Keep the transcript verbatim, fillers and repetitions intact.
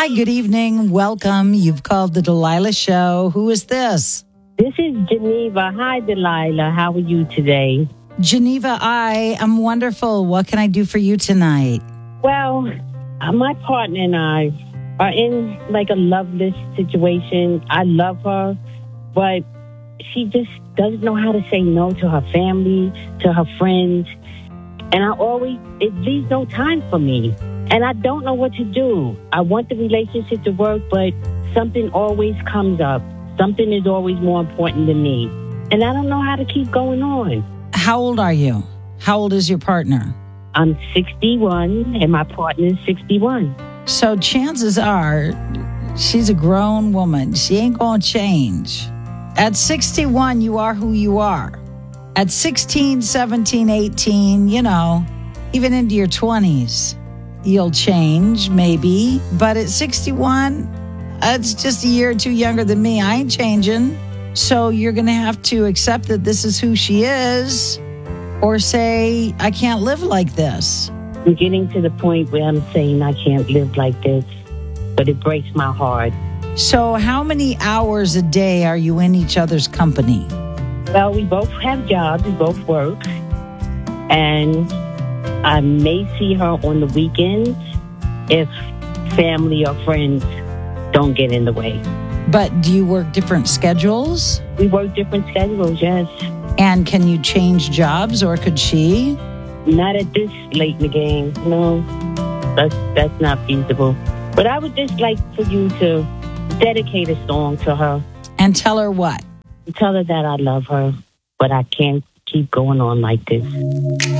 Hi, good evening. Welcome. You've called the Delilah Show. Who is this? This is Geneva. Hi, Delilah. How are you today? Geneva, I am wonderful. What can I do for you tonight? Well, uh, my partner and I are in like a loveless situation. I love her, but she just doesn't know how to say no to her family, to her friends. And I always, it leaves no time for me. And I don't know what to do. I want the relationship to work, but something always comes up. Something is always more important than me. And I don't know how to keep going on. How old are you? How old is your partner? I'm sixty-one and my partner is sixty-one. So chances are she's a grown woman. She ain't going to change. At sixty-one, you are who you are. At sixteen, seventeen, eighteen, you know, even into your twenties, you'll change maybe. But at sixty-one, it's just a year or two younger than me. I ain't changing. So you're going to have to accept that this is who she is, or say, I can't live like this. I'm getting to the point where I'm saying I can't live like this, but it breaks my heart. So how many hours a day are you in each other's company? Well, we both have jobs, we both work, and I may see her on the weekends if family or friends don't get in the way. But do you work different schedules? We work different schedules, yes. And can you change jobs, or could she? Not at this late in the game, no. That's, that's not feasible. But I would just like for you to dedicate a song to her. And tell her what? Tell her that I love her, but I can't keep going on like this.